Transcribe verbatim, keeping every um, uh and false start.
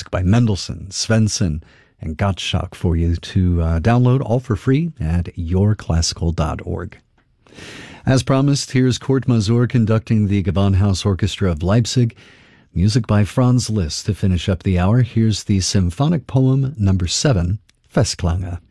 music by Mendelssohn, Svensson, and Gottschalk for you to uh, download all for free at your classical dot org. As promised, here's Kurt Masur conducting the Gewandhaus Orchestra of Leipzig. Music by Franz Liszt to finish up the hour. Here's the symphonic poem number seven, Festklange.